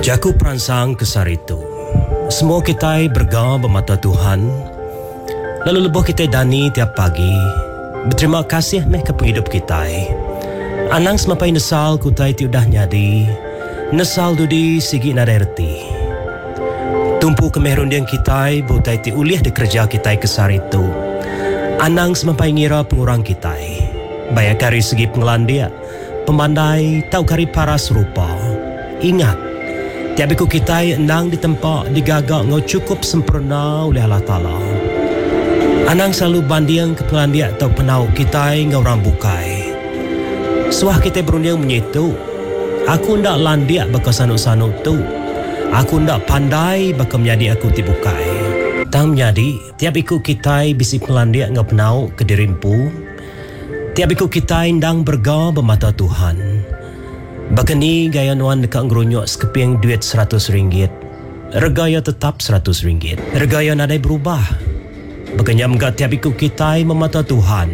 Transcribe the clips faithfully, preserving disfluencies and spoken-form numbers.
Jaku perangsang kesar itu. Semua kita bergam bermata Tuhan. Lalu lebuh kita dani tiap pagi. Berterima kasih meh ke penghidup kita. Anang semapai nesal kutai ti udah nyadi. Nesal dudi sigi nadai reti. Tumpu kemerundian kita butai ti uliah di kerja kita kesar itu. Anang semapai ngira pengurang kita. Bayak dari segi pengelandia, pemandai tau kari paras rupa. Ingat, tiap iku kita nang di tempat digagak ngau cukup sempurna oleh Allah Ta'ala. Anang selalu bandiang ke pengelandia tau penau kita ngau rambukai. Suah kita berunding menyitu. Aku ndak landiak bakal sanuk-sanuk tu. Aku ndak pandai bakal menjadi aku tibukai. Tang menjadi, tiap iku kita bisi pengelandia ngau penau ke dirimpu. Tiap iku kita indang berga bermata Tuhan. Bakani gaya nuan dekat ngerunyok sekeping duit seratus ringgit. Regaya tetap seratus ringgit. Regaya nadai berubah. Bakanya mengat tiap iku kita memata Tuhan.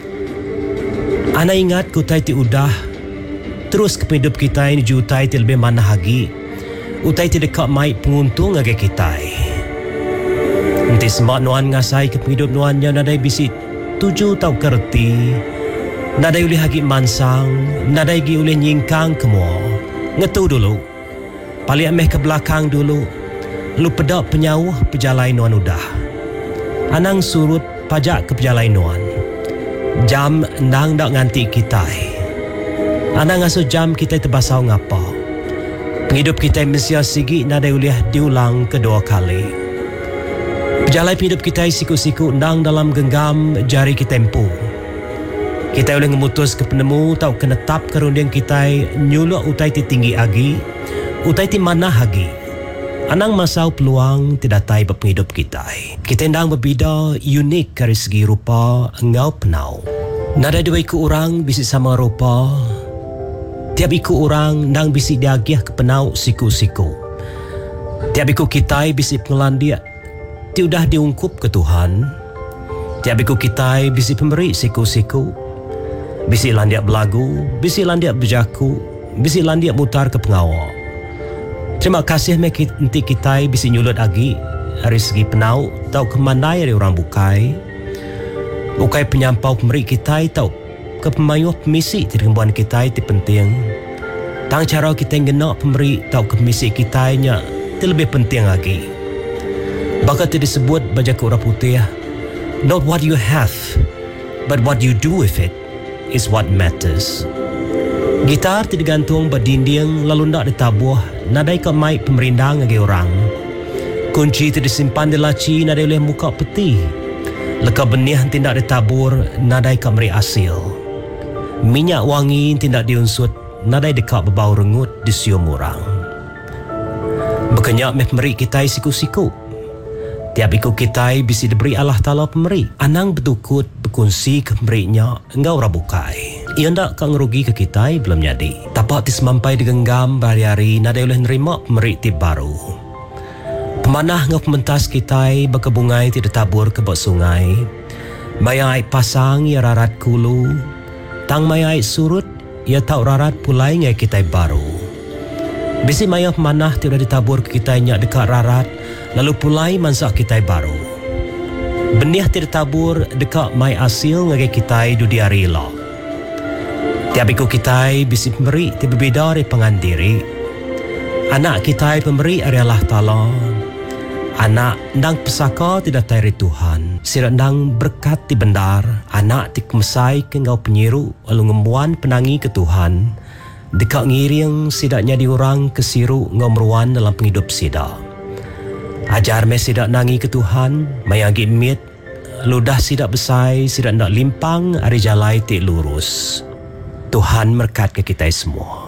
Ana ingat kutai ti udah. Terus kehidup kita ini jutai ti lebih mana lagi. Utai ti dekat mai penguntung agi kita. Nanti semak nuan ngasai kehidup nuannya nadai bisi tujuh tau kerti. Nadai ulih hagi mansang, nadai gi ulih nyingkang kemua. Ngetu dulu. Palik meh ke belakang dulu. Lu pedak penyawah pejalai nuan udah. Anang surut pajak ke pejalai nuan. Jam nang dak nganti kita. Anang ngasuh jam kita terbasau ngapa. Penghidup kita mesti sigi nadai ulih diulang kedua kali. Pejalai hidup kita siku-siku nang dalam genggam jari kita tempuh. Kita boleh memutus ke penemu tau kenetap kerundian kita nyuluk utai ti tinggi agi, utai ti mana hagi. Anang masau peluang tidak tai berpenghidup kita. Kita ndang berbeda unik dari segi rupa engau penau. Nada dua iku orang bisi sama rupa. Tiap iku orang ndang bisi diagiah ke penau siku-siku. Tiap iku kita bisi pengelandia ti udah diungkup ke Tuhan. Tiap iku kita bisi pemberi siku-siku. Bisi landiak belagu, bisi landiak berjaku, bisi landiak mutar ke pengawal. Terima kasih mek nanti kita bisi nyulut agi dari segi penau tau kemandai dari orang bukai. Bukai penyampau pemberi kita tau ke pemayuh pemisi di rembuan kita itu penting. Tang cara kita genak pemberi tau ke misi kita nya itu lebih penting lagi. Bakal itu disebut bajaku orang putih. Not what you have, but what you do with it is what matters. Gitar tidak gantung berdinding lalu nak ditabuh nadai ke mic pemerindang agi orang. Kunci tidak disimpan di laci nadai oleh muka peti. Leka benih tidak ditabur nadai ke meri asil. Minyak wangi tidak diunsut nadai dekat berbau rengut di sium orang. Bekenyak meh meri kita siku-siku. Tiap iku kita bisi diberi Allah Ta'ala pemberi. Anang bertukut berkongsi ke pemberinya engkau rabukai. Ia ndak kang rugi ke kita belum jadi. Tapak tis mampai digenggam berhari-hari nadai oleh nerima pemberi tip baru. Pemanah ngau pementas kita berkebungai tidak tabur ke bawah sungai. Maya air pasang ia rarat kulu. Tang maya air surut ia tak rarat pulai ngai kita baru. Bisi maya pemanah tidak ditabur ke kita nyak dekat rarat. Lalu pulai mansak kita baru. Benih tidak tabur dekat mai asil ngagi kita dudi arila. Tiap iku kita bisi pemberi ti berbeda dari pengandiri. Anak kita pemberi dari Allah Ta'ala. Anak ndang pesaka tidak dari Tuhan. Sirat ndang berkat ti bendar. Anak ti kemesai ke ngau penyiru lalu ngembuan penangi ke Tuhan. Dekat ngiring sidaknya diorang kesiru ngau meruan dalam penghidup sidak. Ajar me sidak nangi ke Tuhan, mayagi mit, ludah sidak besai, sidak nak limpang, ari jalai ti lurus. Tuhan berkat ke kita semua.